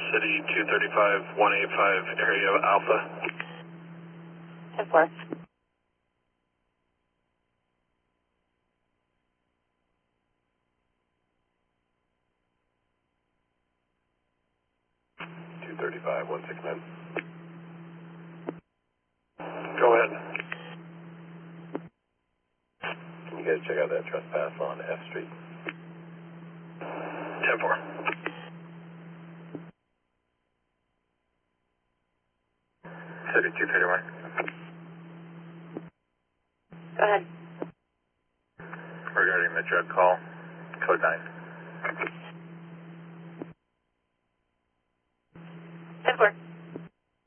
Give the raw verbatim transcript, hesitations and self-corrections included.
City two thirty-five one eighty-five area Alpha. ten four. two thirty-five one six nine. Go ahead. Can you guys check out that trespass on F Street? ten four. City two thirty-one. Go ahead. Regarding the drug call, code nine.